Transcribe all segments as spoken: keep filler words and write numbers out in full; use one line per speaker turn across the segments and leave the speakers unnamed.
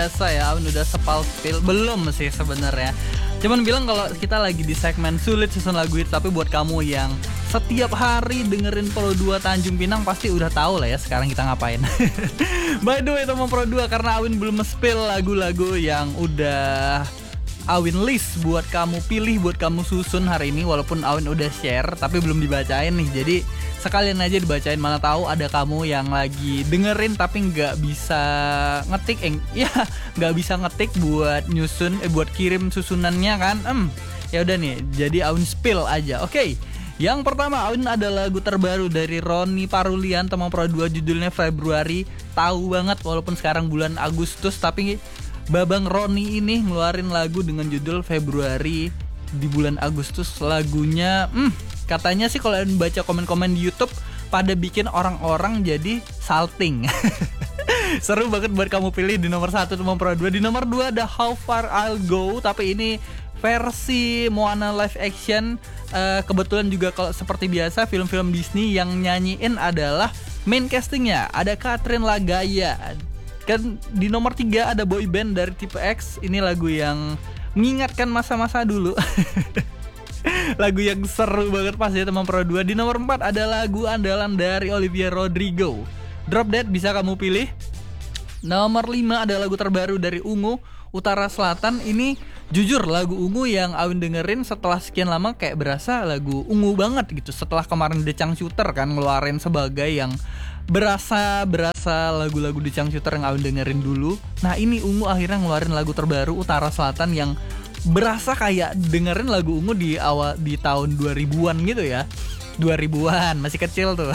biasa ya, Awin udah sepal spill. Belum sih sebenarnya. Cuman bilang kalau kita lagi di segmen sulit susun lagu hits. Tapi buat kamu yang setiap hari dengerin Pro dua Tanjung Pinang pasti udah tahu lah ya sekarang kita ngapain. By the way teman Pro dua, karena Awin belum spill lagu-lagu yang udah Awin list buat kamu pilih, buat kamu susun hari ini. Walaupun Awin udah share tapi belum dibacain nih. Jadi sekalian aja dibacain, mana tahu ada kamu yang lagi dengerin tapi nggak bisa ngetik, eh, ya nggak bisa ngetik buat nyusun, eh buat kirim susunannya kan. Hmm, ya udah nih, jadi Awin spill aja. Oke. Okay. Yang pertama, Awin ada lagu terbaru dari Roni Parulian teman Pro dua, judulnya Februari. Tahu banget walaupun sekarang bulan Agustus, tapi Babang Roni ini ngeluarin lagu dengan judul Februari di bulan Agustus. Lagunya hmm, katanya sih kalau baca komen-komen di YouTube pada bikin orang-orang jadi salting. Seru banget buat kamu pilih di nomor satu teman Pro dua. Di nomor dua ada How Far I'll Go, tapi ini versi Moana live action. uh, Kebetulan juga kalau seperti biasa film-film Disney yang nyanyiin adalah main castingnya ada Catherine Lagaya. Kan di nomor tiga ada boy band dari Tipe X. Ini lagu yang mengingatkan masa-masa dulu. Lagu yang seru banget pas ya teman Pro dua. Di nomor empat ada lagu andalan dari Olivia Rodrigo, Drop Dead, bisa kamu pilih. Nomor lima ada lagu terbaru dari Ungu, Utara Selatan. Ini jujur lagu Ungu yang Awin dengerin setelah sekian lama kayak berasa lagu Ungu banget gitu. Setelah kemarin The Changshooter kan ngeluarin sebagai yang berasa berasa lagu-lagu The Changshooter yang Awin dengerin dulu. Nah ini Ungu akhirnya ngeluarin lagu terbaru Utara Selatan yang berasa kayak dengerin lagu Ungu di awal di tahun dua ribuan gitu ya. dua ribuan, masih kecil tuh.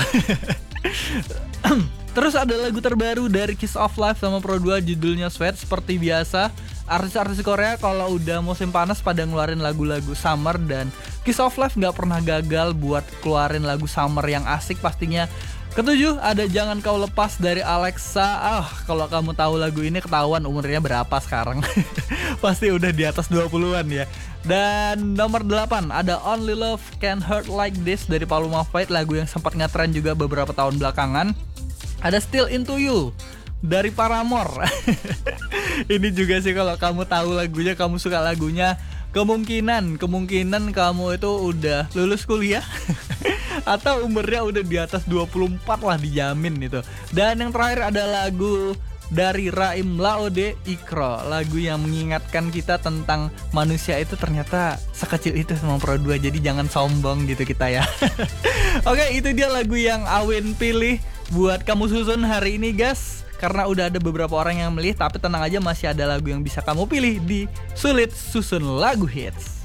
Terus ada lagu terbaru dari Kiss of Life sama Pro dua, judulnya Sweat. Seperti biasa artis-artis Korea kalau udah musim panas pada ngeluarin lagu-lagu summer, dan Kiss of Life gak pernah gagal buat keluarin lagu summer yang asik pastinya. Ketujuh ada Jangan Kau Lepas dari Alexa. Ah, kalau kamu tahu lagu ini ketahuan umurnya berapa sekarang. Pasti udah di atas dua puluhan ya. Dan nomor delapan ada Only Love Can Hurt Like This dari Paloma Faith, lagu yang sempat ngetren juga beberapa tahun belakangan. Ada Still Into You dari Paramore. Ini juga sih kalau kamu tahu lagunya, kamu suka lagunya, kemungkinan kemungkinan kamu itu udah lulus kuliah atau umurnya udah di atas dua puluh empat lah, dijamin itu. Dan yang terakhir ada lagu dari Raim Laode, Ikro, lagu yang mengingatkan kita tentang manusia itu ternyata sekecil itu sama Pro dua, jadi jangan sombong gitu kita ya. Oke, itu dia lagu yang Awin pilih buat kamu susun hari ini guys. Karena udah ada beberapa orang yang milih, tapi tenang aja masih ada lagu yang bisa kamu pilih di Sulit Susun Lagu Hits.